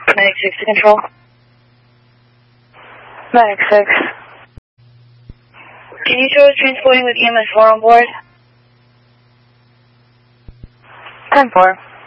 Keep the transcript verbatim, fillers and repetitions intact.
Medic six to control. Medic six. Can you show us transporting with E M S four on board? ten four.